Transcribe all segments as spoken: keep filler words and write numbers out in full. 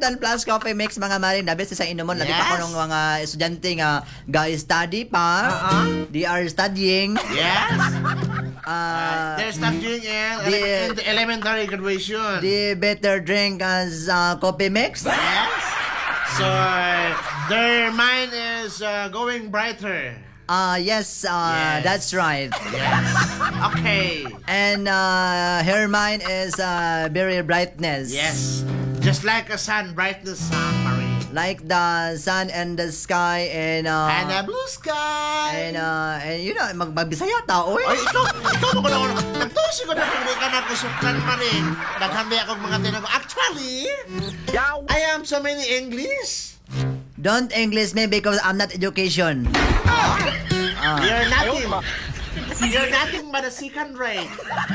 Oriental Plus Coffee Mix mga maring the best sa inomon lagi pa Yes. ko ng mga estudyante nga guys study pa. Uh-uh. They are studying. Yes. Uh, They're studying in, the- in the elementary graduation. they better drink as uh, coffee mix. Yes. So uh, their mind is uh, going brighter. Uh, yes, uh, Yes. that's right. Yes. Okay. And uh, her mind is uh, very brightness. Yes. Just like a sun, brightness sun, Marie. Like the sun and the sky and uh, And a blue sky. and uh, and you know mag magbisaya tao eh. Ay, ikaw, ikaw mo ko na ako. Nagtusi ko na kung di ka na kusuklan pa rin. Naghandi akong mga tinago. Actually, I am so many English. Don't English me because I'm not education. You're nothing. You're nothing but a second rate.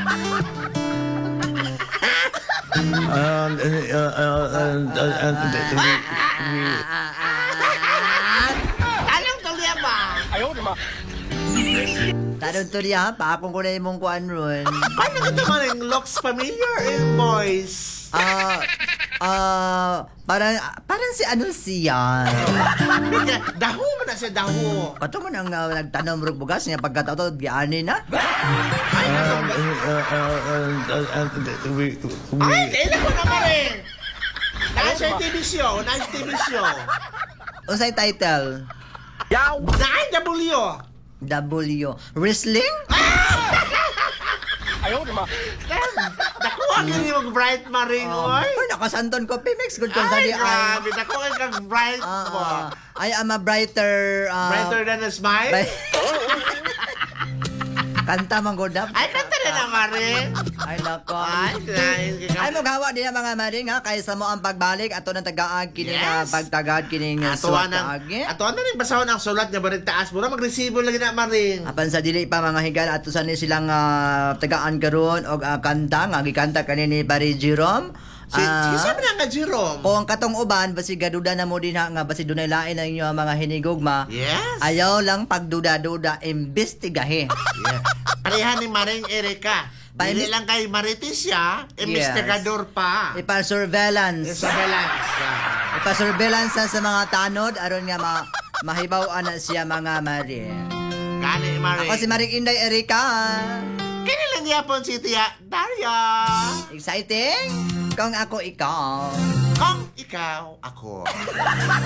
And, uh, uh, uh, uh, Anong tuloy ba? Tanong to niya, pa akong ko na imong kuan ron. Paano ka naman yung looks familiar in boys? Ah, ah, parang, parang si ano siya. Daho mo na siya, daho. Kato mo nang uh, nagtanong rog bugas niya pagkatao to, giani na. Ay, uh, naku. uh, uh, uh, we, we, Ay, kailan ko naman rin. Nasa T V show, nasa T V show. Unsay title? Naan W. W. Wrestling? Nakuha ka yung bright maring, oy. Ay, nakasanton ko, Pimex. Good kung sa Ay, di ay. grabe. Nakuha kang bright Ah, mo. ah. I am a brighter... Uh, Brighter than a smile? Bri- Kanta mang godap. Ay, kanta na naman rin. Ay, nako. Ay, kinain ka. Ay, maghawa din ang mga maring ha, kaysa mo ang pagbalik, ato ng tagaag, kining Yes. uh, pagtagad, kining uh, Atuan suwat ng, kaagi. atuan na rin basahon ang sulat nga barig taas mo na mag-resibo lagi na maring. Apan sa dili pa mga higal, ato sa ni silang uh, tagaan karon og uh, kanta, nga gikanta kanini Barry Jerome. Si, Ah, si sabi na nga, Jerome. kung katong uban, basi gaduda na mo din ha, nga basi dunay lain ang inyo mga hinigugma. Yes. Ayaw lang pagduda-duda, imbestigahe. Yeah. Pareha ni Maring Erika. Pa- Dili lang kay Maritisya, investigador pa. Ipa-surveillance. Surveillance. Ipa-surveillance na sa mga tanod, aron nga ma mahibaw na siya mga mari. Kani Maring. Ako si Maring Inday Erika. Kinilang yapon si Tia Daria. Exciting? Kung ako ikaw. Kung ikaw, ako.